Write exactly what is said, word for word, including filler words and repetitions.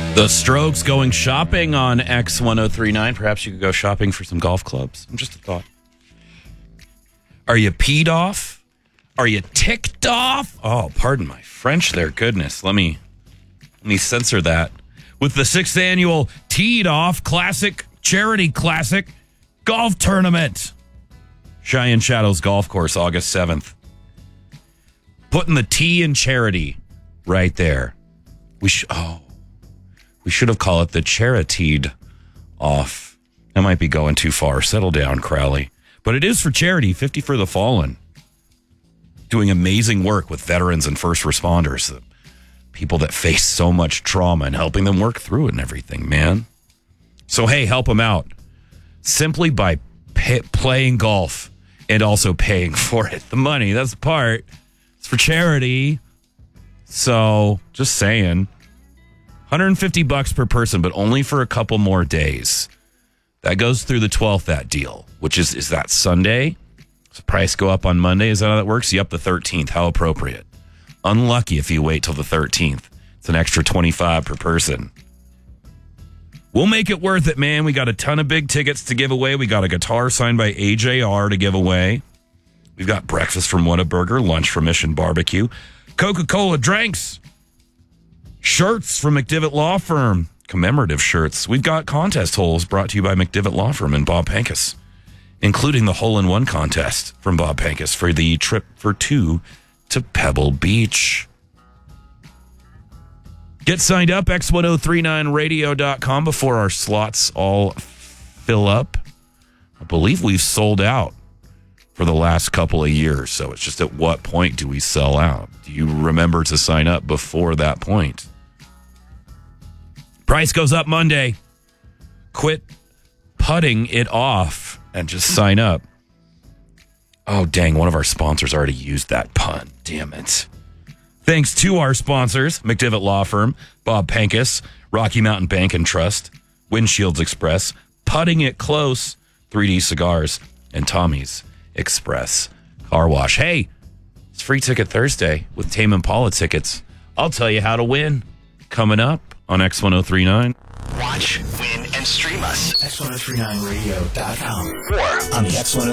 The Strokes going shopping on X ten thirty-nine. Perhaps you could go shopping for some golf clubs. Just a thought. Are you peed off? Are you ticked off? Oh, pardon my French there. Goodness. Let me let me censor that. With the sixth annual Teed Off Classic Charity Classic Golf Tournament. Cheyenne Shadows Golf Course, August seventh. Putting the T in charity right there. We should, oh, we should have called it the Charitied Off. That might be going too far. Settle down, Crowley. But it is for charity, fifty for the Fallen. Doing amazing work with veterans and first responders, the people that face so much trauma, and helping them work through it and everything, man. So, hey, help them out. Simply by pay, playing golf and also paying for it. The money, that's the part. It's for charity. So, just saying. one hundred fifty bucks per person, but only for a couple more days. That goes through the twelfth, that deal, which is, is that Sunday? Does the price go up on Monday? Is that how that works? Yep, the thirteenth. How appropriate. Unlucky if you wait till the thirteenth. It's an extra twenty-five per person. We'll make it worth it, man. We got a ton of big tickets to give away. We got a guitar signed by A J R to give away. We've got breakfast from Whataburger, lunch from Mission Barbecue, Coca-Cola drinks, shirts from McDivitt Law Firm, commemorative shirts. We've got contest holes brought to you by McDivitt Law Firm and Bob Pankus, including the hole-in-one contest from Bob Pankus for the trip for two to Pebble Beach. Get signed up, X ten thirty-nine radio dot com, before our slots all fill up. I believe we've sold out for the last couple of years, so it's just at what point do we sell out? Do you remember to sign up before that point? Price goes up Monday. Quit putting it off and just sign up. Oh, dang, one of our sponsors already used that pun. Damn it. Thanks to our sponsors, McDivitt Law Firm, Bob Pankus, Rocky Mountain Bank and Trust, Windshields Express, Putting It Close, three D Cigars, and Tommy's Express Car Wash. Hey, it's Free Ticket Thursday with Tame Impala tickets. I'll tell you how to win. Coming up on X ten thirty-nine. Watch, win, and stream us. X ten thirty-nine radio dot com or on the X ten